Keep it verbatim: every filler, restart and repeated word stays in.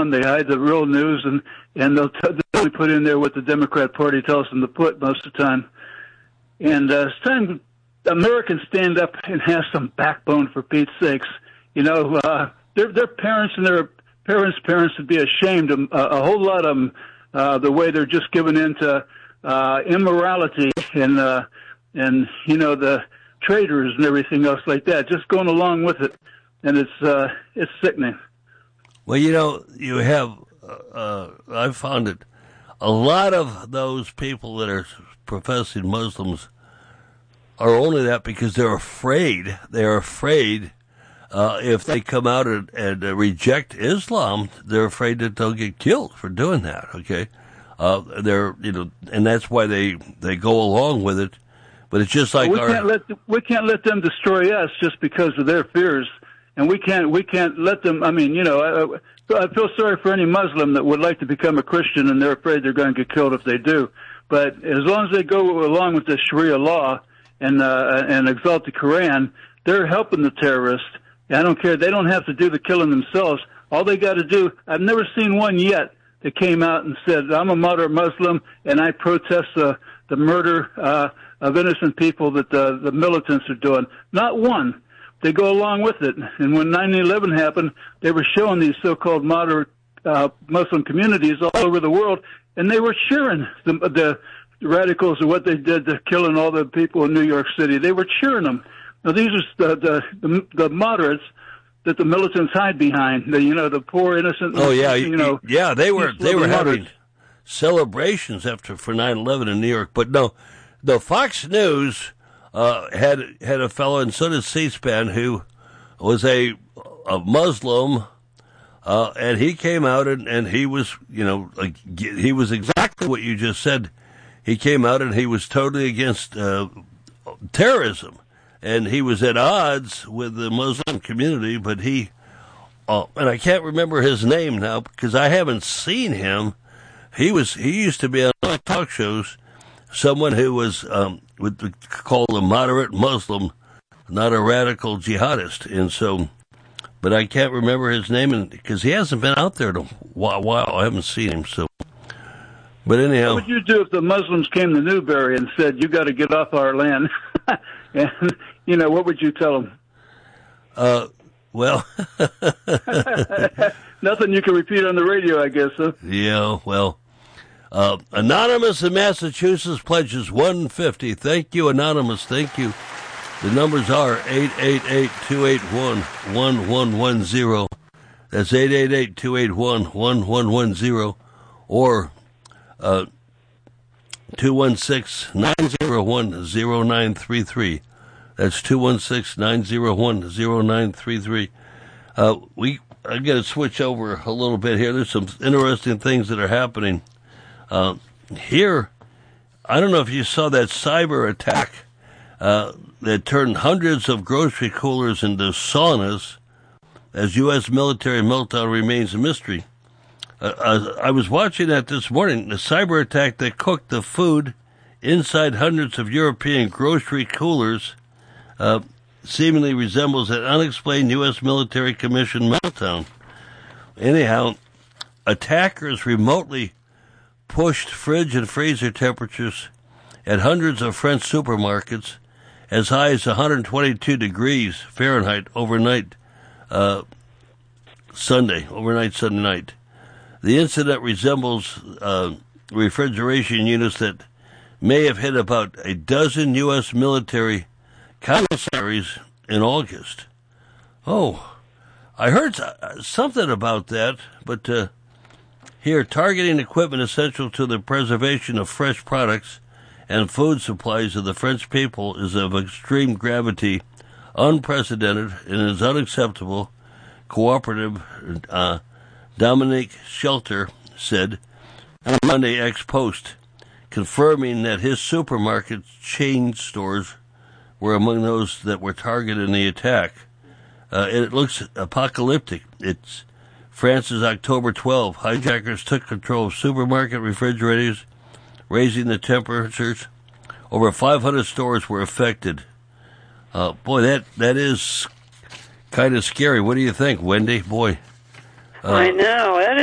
on. They hide the real news, and, and they'll, t- they'll only put in there what the Democrat Party tells them to put most of the time. And uh, it's time Americans stand up and have some backbone, for Pete's sakes. You know, uh, their, their parents and their parents' parents would be ashamed of uh, a whole lot of them, uh, the way they're just given into uh, immorality and, uh, and, you know, the traitors and everything else like that, just going along with it. And it's, uh, it's sickening. Well, you know, you have, uh, I've found it, a lot of those people that are professing Muslims are only that because they're afraid. They're afraid uh, if they come out and, and uh, reject Islam, they're afraid that they'll get killed for doing that. Okay, uh, they're you know, and that's why they they go along with it. But it's just like well, we our, can't let we can't let them destroy us just because of their fears, and we can't we can't let them. I mean, you know, I, I feel sorry for any Muslim that would like to become a Christian and they're afraid they're going to get killed if they do. But as long as they go along with the Sharia law and uh, and exalt the Quran, they're helping the terrorists. I don't care. They don't have to do the killing themselves. All they got to do, I've never seen one yet that came out and said, I'm a moderate Muslim and I protest the, the murder uh, of innocent people that the, the militants are doing. Not one. They go along with it. And when nine eleven happened, they were showing these so-called moderate uh, Muslim communities all over the world, and they were cheering the, the radicals and what they did to killing all the people in New York City. They were cheering them. Now, these are the, the, the, the moderates that the militants hide behind. The, you know, the poor innocent. Oh yeah, you know. Yeah, they were they were having moderates. celebrations after for nine eleven in New York. But no, the Fox News uh, had had a fellow, and so did C-SPAN, who was a a Muslim, uh, and he came out and, and he was, you know, like he was exactly what you just said. He came out and he was totally against uh, terrorism. And he was at odds with the Muslim community, but he, uh, and I can't remember his name now because I haven't seen him. He was, he used to be on talk shows, someone who was, um, would call a moderate Muslim, not a radical jihadist. And so, but I can't remember his name because he hasn't been out there in a while. I haven't seen him. So, but anyhow. What would you do if the Muslims came to Newberry and said, you got to get off our land? And, you know, what would you tell them? Uh, well. Nothing you can repeat on the radio, I guess, huh? Yeah, well. Uh, Anonymous in Massachusetts pledges one hundred fifty dollars. Thank you, Anonymous. Thank you. The numbers are eight eight eight, two eight one, one one one zero. That's eight eight eight, two eight one, one one one zero. Or uh, two one six, nine zero one, zero nine three three. That's two one six, nine zero one, zero nine three three. Uh, we, I got to switch over a little bit here. There's some interesting things that are happening. Uh, here, I don't know if you saw that cyber attack uh, that turned hundreds of grocery coolers into saunas as U S military meltdown remains a mystery. Uh, I was watching that this morning. The cyber attack that cooked the food inside hundreds of European grocery coolers uh, seemingly resembles an unexplained U S military commission meltdown. Anyhow, attackers remotely pushed fridge and freezer temperatures at hundreds of French supermarkets as high as one hundred twenty-two degrees Fahrenheit overnight uh, Sunday, overnight Sunday night. The incident resembles uh, refrigeration units that may have hit about a dozen U S military commissaries in August. Oh, I heard something about that, but uh, here, targeting equipment essential to the preservation of fresh products and food supplies of the French people is of extreme gravity, unprecedented, and is unacceptable. Cooperative uh, Dominique Shelter said on Monday ex post, confirming that his supermarket chain stores were among those that were targeted in the attack. Uh, it looks apocalyptic. It's France's October twelfth. Hijackers took control of supermarket refrigerators, raising the temperatures. Over five hundred stores were affected. Uh, boy, that, that is kind of scary. What do you think, Wendy? Boy. Uh, I know. That